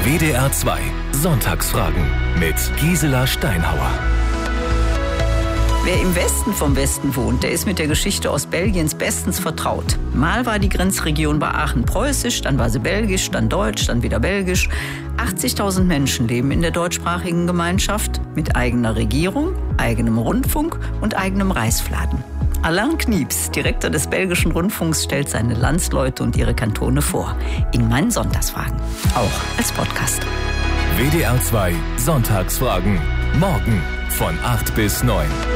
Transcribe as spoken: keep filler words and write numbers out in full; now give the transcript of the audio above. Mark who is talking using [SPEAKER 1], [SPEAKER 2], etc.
[SPEAKER 1] W D R zwei Sonntagsfragen mit Gisela Steinhauer.
[SPEAKER 2] Wer im Westen vom Westen wohnt, der ist mit der Geschichte aus Belgiens bestens vertraut. Mal war die Grenzregion bei Aachen preußisch, dann war sie belgisch, dann deutsch, dann wieder belgisch. achtzigtausend Menschen leben in der deutschsprachigen Gemeinschaft mit eigener Regierung, eigenem Rundfunk und eigenem Reisfladen. Alain Knieps, Direktor des belgischen Rundfunks, stellt seine Landsleute und ihre Kantone vor. In meinen Sonntagsfragen. Auch als Podcast.
[SPEAKER 1] W D R zwei Sonntagsfragen. Morgen von acht bis neun.